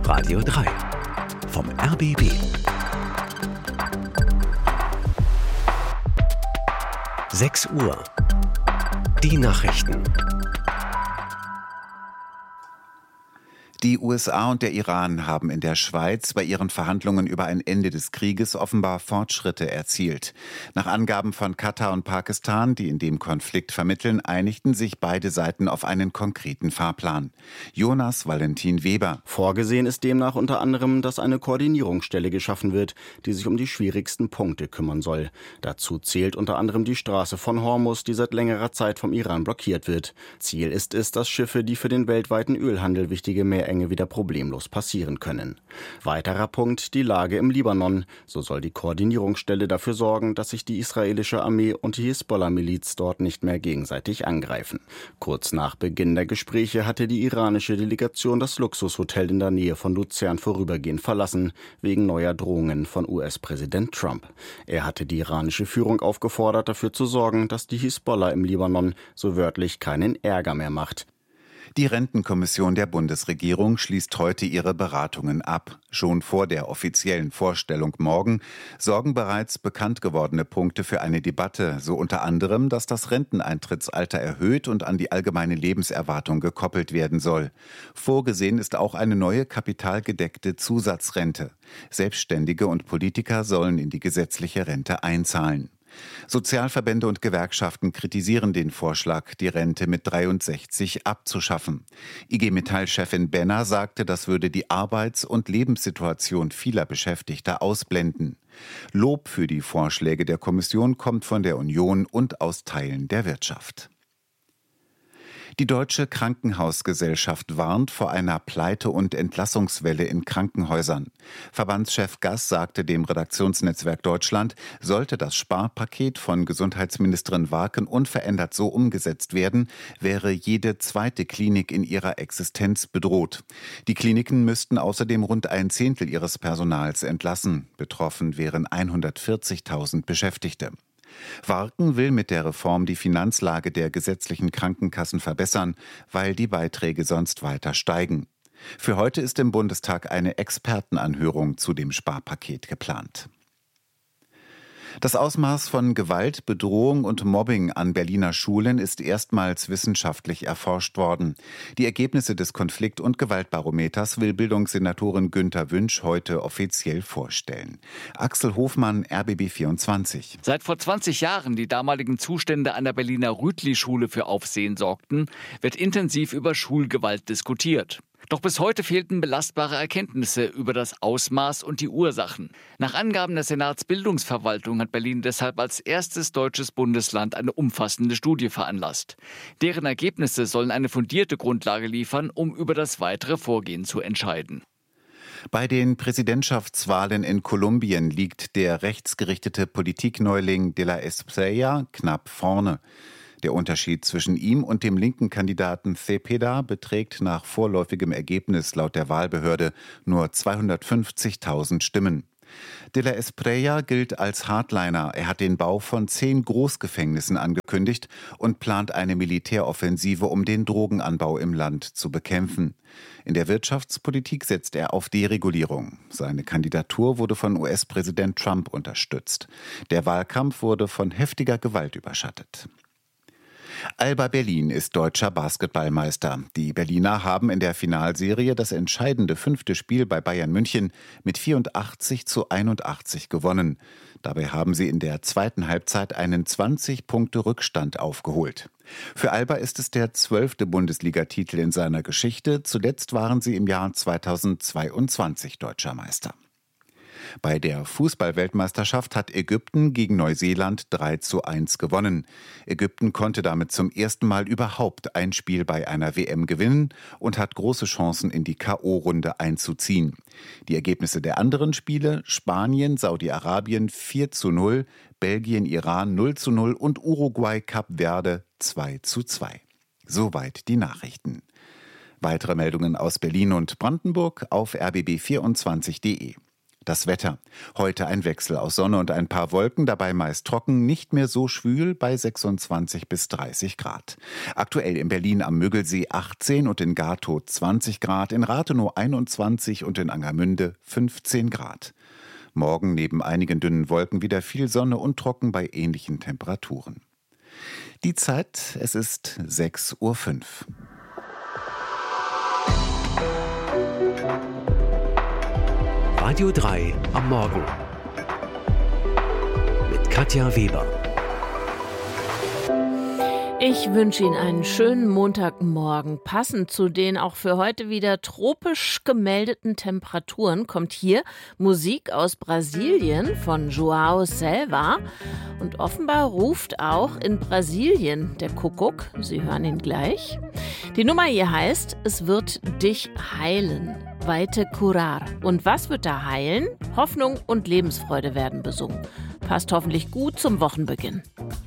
Radio 3 vom RBB. Sechs Uhr. Die Nachrichten. Die USA und der Iran haben in der Schweiz bei ihren Verhandlungen über ein Ende des Krieges offenbar Fortschritte erzielt. Nach Angaben von Katar und Pakistan, die in dem Konflikt vermitteln, einigten sich beide Seiten auf einen konkreten Fahrplan. Jonas Valentin Weber. Vorgesehen ist demnach unter anderem, dass eine Koordinierungsstelle geschaffen wird, die sich um die schwierigsten Punkte kümmern soll. Dazu zählt unter anderem die Straße von Hormuz, die seit längerer Zeit vom Iran blockiert wird. Ziel ist es, dass Schiffe, die für den weltweiten Ölhandel wichtige Meerenge wieder problemlos passieren können. Weiterer Punkt, die Lage im Libanon. So soll die Koordinierungsstelle dafür sorgen, dass sich die israelische Armee und die Hisbollah-Miliz dort nicht mehr gegenseitig angreifen. Kurz nach Beginn der Gespräche hatte die iranische Delegation das Luxushotel in der Nähe von Luzern vorübergehend verlassen, wegen neuer Drohungen von US-Präsident Trump. Er hatte die iranische Führung aufgefordert, dafür zu sorgen, dass die Hisbollah im Libanon so wörtlich keinen Ärger mehr macht. Die Rentenkommission der Bundesregierung schließt heute ihre Beratungen ab. Schon vor der offiziellen Vorstellung morgen sorgen bereits bekannt gewordene Punkte für eine Debatte, so unter anderem, dass das Renteneintrittsalter erhöht und an die allgemeine Lebenserwartung gekoppelt werden soll. Vorgesehen ist auch eine neue kapitalgedeckte Zusatzrente. Selbstständige und Politiker sollen in die gesetzliche Rente einzahlen. Sozialverbände und Gewerkschaften kritisieren den Vorschlag, die Rente mit 63 abzuschaffen. IG Metall-Chefin Benner sagte, das würde die Arbeits- und Lebenssituation vieler Beschäftigter ausblenden. Lob für die Vorschläge der Kommission kommt von der Union und aus Teilen der Wirtschaft. Die Deutsche Krankenhausgesellschaft warnt vor einer Pleite- und Entlassungswelle in Krankenhäusern. Verbandschef Gass sagte dem Redaktionsnetzwerk Deutschland, sollte das Sparpaket von Gesundheitsministerin Warken unverändert so umgesetzt werden, wäre jede zweite Klinik in ihrer Existenz bedroht. Die Kliniken müssten außerdem rund ein Zehntel ihres Personals entlassen. Betroffen wären 140.000 Beschäftigte. Warken will mit der Reform die Finanzlage der gesetzlichen Krankenkassen verbessern, weil die Beiträge sonst weiter steigen. Für heute ist im Bundestag eine Expertenanhörung zu dem Sparpaket geplant. Das Ausmaß von Gewalt, Bedrohung und Mobbing an Berliner Schulen ist erstmals wissenschaftlich erforscht worden. Die Ergebnisse des Konflikt- und Gewaltbarometers will Bildungssenatorin Günter Wünsch heute offiziell vorstellen. Axel Hofmann, RBB 24. Seit vor 20 Jahren die damaligen Zustände an der Berliner Rütli-Schule für Aufsehen sorgten, wird intensiv über Schulgewalt diskutiert. Doch bis heute fehlten belastbare Erkenntnisse über das Ausmaß und die Ursachen. Nach Angaben der Senatsbildungsverwaltung hat Berlin deshalb als erstes deutsches Bundesland eine umfassende Studie veranlasst. Deren Ergebnisse sollen eine fundierte Grundlage liefern, um über das weitere Vorgehen zu entscheiden. Bei den Präsidentschaftswahlen in Kolumbien liegt der rechtsgerichtete Politikneuling de la Espriella knapp vorne. Der Unterschied zwischen ihm und dem linken Kandidaten Cepeda beträgt nach vorläufigem Ergebnis laut der Wahlbehörde nur 250.000 Stimmen. De la Espriella gilt als Hardliner. Er hat den Bau von 10 Großgefängnissen angekündigt und plant eine Militäroffensive, um den Drogenanbau im Land zu bekämpfen. In der Wirtschaftspolitik setzt er auf Deregulierung. Seine Kandidatur wurde von US-Präsident Trump unterstützt. Der Wahlkampf wurde von heftiger Gewalt überschattet. Alba Berlin ist deutscher Basketballmeister. Die Berliner haben in der Finalserie das entscheidende 5. Spiel bei Bayern München mit 84:81 gewonnen. Dabei haben sie in der zweiten Halbzeit einen 20-Punkte-Rückstand aufgeholt. Für Alba ist es der 12. Bundesligatitel in seiner Geschichte. Zuletzt waren sie im Jahr 2022 deutscher Meister. Bei der Fußball-Weltmeisterschaft hat Ägypten gegen Neuseeland 3:1 gewonnen. Ägypten konnte damit zum ersten Mal überhaupt ein Spiel bei einer WM gewinnen und hat große Chancen, in die K.O.-Runde einzuziehen. Die Ergebnisse der anderen Spiele: Spanien, Saudi-Arabien 4:0, Belgien, Iran 0:0 und Uruguay, Kap Verde 2:2. Soweit die Nachrichten. Weitere Meldungen aus Berlin und Brandenburg auf rbb24.de. Das Wetter. Heute ein Wechsel aus Sonne und ein paar Wolken, dabei meist trocken, nicht mehr so schwül bei 26 bis 30 Grad. Aktuell in Berlin am Müggelsee 18 und in Gatow 20 Grad, in Rathenow 21 und in Angermünde 15 Grad. Morgen neben einigen dünnen Wolken wieder viel Sonne und trocken bei ähnlichen Temperaturen. Die Zeit, es ist 6:05 Uhr. Radio 3 am Morgen mit Katja Weber. Ich wünsche Ihnen einen schönen Montagmorgen. Passend zu den auch für heute wieder tropisch gemeldeten Temperaturen kommt hier Musik aus Brasilien von João Selva. Und offenbar ruft auch in Brasilien der Kuckuck. Sie hören ihn gleich. Die Nummer hier heißt "Es wird dich heilen". Vai te curar. Und was wird da heilen? Hoffnung und Lebensfreude werden besungen. Passt hoffentlich gut zum Wochenbeginn.